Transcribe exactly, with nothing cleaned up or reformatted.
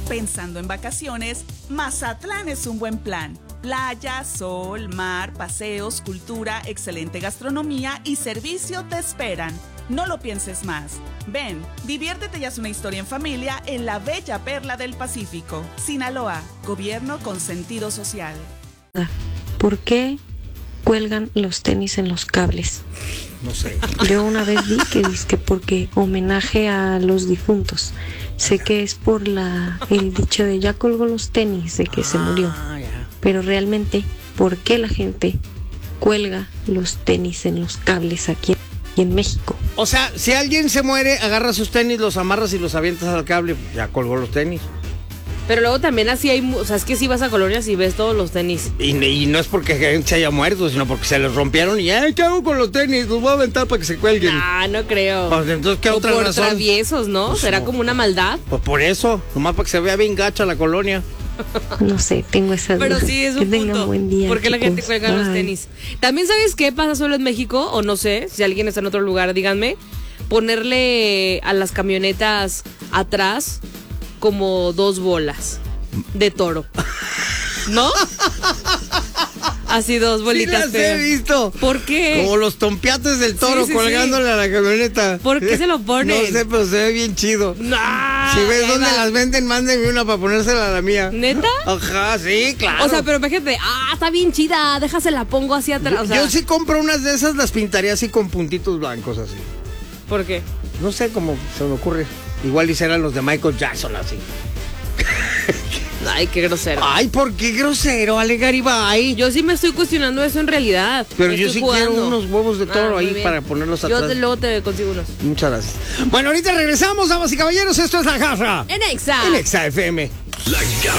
Pensando en vacaciones, Mazatlán es un buen plan. Playa, sol, mar, paseos, cultura, excelente gastronomía y servicio te esperan. No lo pienses más. Ven, diviértete y haz una historia en familia en la bella perla del Pacífico. Sinaloa, gobierno con sentido social. ¿Por qué cuelgan los tenis en los cables? No sé. Yo una vez vi que dice que porque homenaje a los difuntos. Sé que es por la el dicho de ya colgó los tenis de que ah, se murió. Ya. Pero realmente, ¿por qué la gente cuelga los tenis en los cables aquí en México? O sea, si alguien se muere, agarra sus tenis, los amarras y los avientas al cable, ya colgó los tenis. Pero luego también así hay, o sea, es que si vas a colonias y ves todos los tenis. Y, y no es porque se haya muerto, sino porque se les rompieron y ya, ¿qué hago con los tenis? Los voy a aventar para que se cuelguen. Ah, no creo. Pues entonces, ¿qué o otra por razón? Traviesos, ¿no? Pues ¿Será no. como una maldad? Pues por eso, nomás para que se vea bien gacha la colonia. No sé, tengo esa duda. Pero sí, es un que punto. tengan buen día, ¿Por qué la chicos? gente cuelga los tenis? También, ¿sabes qué pasa solo en México? O no sé, si alguien está en otro lugar, díganme. Ponerle a las camionetas atrás como dos bolas de toro. ¿No? Así dos bolitas. Sí las he visto. ¿Por qué? Como los tompiates del toro, sí, sí, colgándole sí. a la camioneta. ¿Por qué se lo ponen? No sé, pero se ve bien chido. No, si ves dónde las venden, mándenme una para ponérsela a la mía. ¿Neta? Ajá, sí, claro. O sea, pero imagínate, ah, está bien chida, déjasela pongo así atrás. Yo, o sea, yo sí compro unas de esas, las pintaría así con puntitos blancos así. ¿Por qué? No sé cómo se me ocurre. Igual y serán los de Michael Jackson así. Ay, qué grosero. Ay, ¿por qué grosero, Ale Garibay? Yo sí me estoy cuestionando eso en realidad. Pero me yo sí jugando. quiero unos huevos de toro ah, ahí bien. Para ponerlos atrás. Yo te, luego te consigo unos. Muchas gracias. Bueno, ahorita regresamos, damas y caballeros. Esto es La Garra. En Exa. En Exa F M. La Garra